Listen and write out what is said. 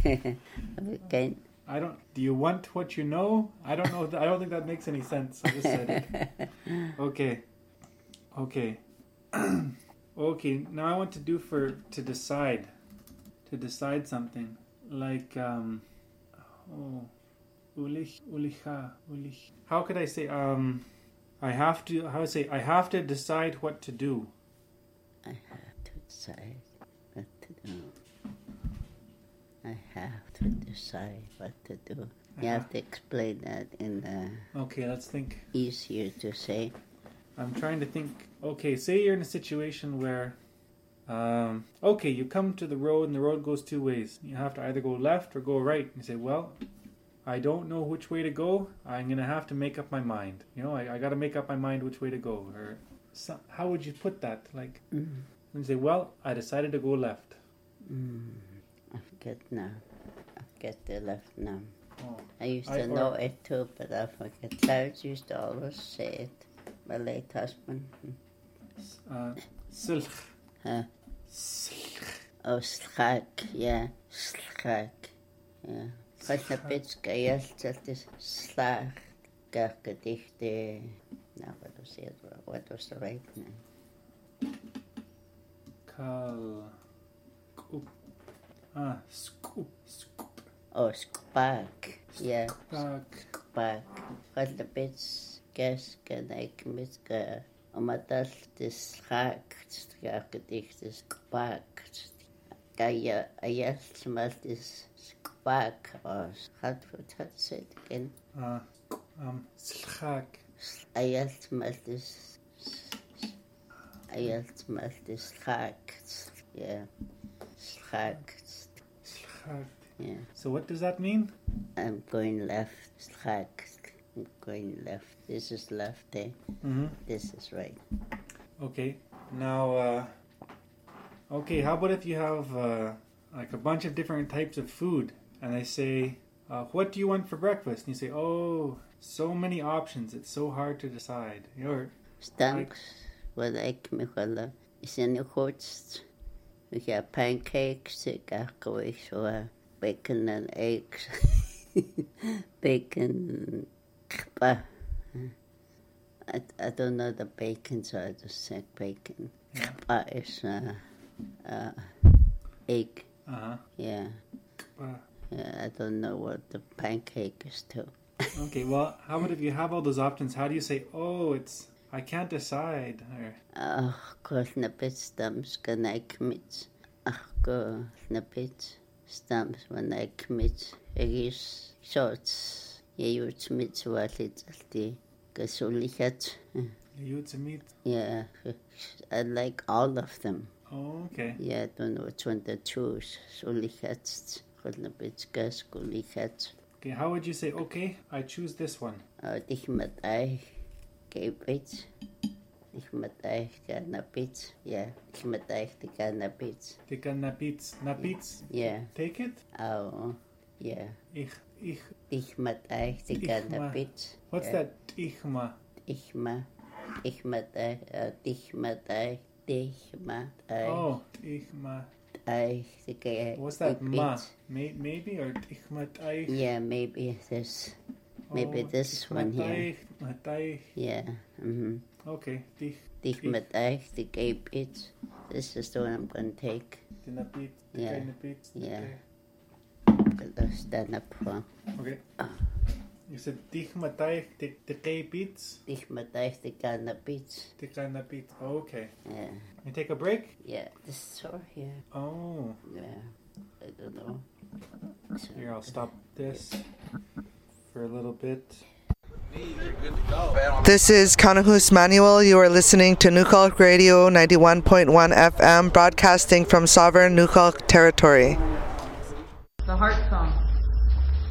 Okay. Do you want what you know? I don't know. I don't think that makes any sense. I just said it. Okay. Okay. Okay. Now I want to decide. To decide something. Like, ulicha. How could I say, I have to decide what to do. I have to decide what to do. I have to decide what to do. You have to explain that in the... Okay, let's think. Easier to say. I'm trying to think. Okay, say you're in a situation where... okay, you come to the road and the road goes two ways. You have to either go left or go right. You say, well, I don't know which way to go. I'm going to have to make up my mind. You know, I got to make up my mind which way to go. Or how would you put that? Like, when you say, well, I decided to go left. I forget now. I forget the left now. Oh. I used to know it too, but I forget. Clarence used to always say it. My late husband. Silch. Huh? Oh, schak, yeah. Schak, yeah. Kostnapitska, yes, that is slag. Gedichte. Now, what was the right name? Scoop. Oh, spak, yeah. Spak. Kostnapits, Gaskanaikmitska. Omdat de schaak, gedicht is gepakt. Kaya ayasmat is spak or how to say it again? Schaak. Ayasmat is schaak. Yeah. Schaak. Yeah. So what does that mean? I'm going left. Schaak. I'm going left. This is left, eh? Mm-hmm. This is right. Okay. Now, okay, how about if you have like a bunch of different types of food and they say, what do you want for breakfast? And you say, oh, so many options. It's so hard to decide. Stunks, wat ik me wel is in de grootst. We have pancakes, ik heb so bacon and eggs. Bacon. I don't know the bacon, so I just said bacon. Yeah. Is egg. Uh-huh. Yeah. Yeah, I don't know what the pancake is too. Okay, well, how about if you have all those options, how do you say, oh, I can't decide? Or... Kost na bit stamps kan ik met. Go na bit stamps when I commit. Is shorts. Je hoort met wat het die gezelligheid. You hoort meat? Yeah, I like all of them. Oh, okay. Yeah, I don't know which one to choose. Gezelligheid, een beetje gezelligheid. Okay, how would you say, okay, I choose this one? Dich met ei, keep it. Dich met ei, ga naar bed. Yeah, dich met ei, ga naar bed. Tika napits. Napits? Yeah. Take it? Oh, yeah. Ich. Dich met ei, ga naar bed. What's that? Ichma. Ich met ei, dich met ei, dich met ei. Oh, ichma. What's that? Ma? Maybe or ich met ei? Yeah, maybe this. Maybe this one here. Yeah. Mm-hmm. Okay. Dich met ei, the gay bit. This is the one I'm going to take. Yeah. Yeah. That's done up for. Okay. You said dich met ei, the gay bits? Dich met ei, the gana bits. The gana bits. Okay. Yeah. You take a break? Yeah. This is over here. Oh. Yeah. I don't know. So, here, I'll stop this for a little bit. This is Kanahus Manuel. You are listening to Nukok Radio 91.1 FM, broadcasting from sovereign Nukok territory. The Heart Song.